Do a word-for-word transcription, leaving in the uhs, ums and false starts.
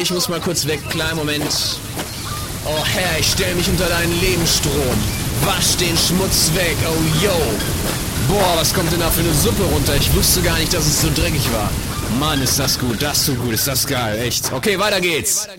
ich muss mal kurz weg. Kleinen Moment. Oh Herr, ich stell mich unter deinen Lebensstrom. Wasch den Schmutz weg. Oh yo. Boah, was kommt denn da für eine Suppe runter? Ich wusste gar nicht, dass es so dreckig war. Mann, ist das gut. Das so gut. Ist das geil. Echt. Okay, weiter geht's.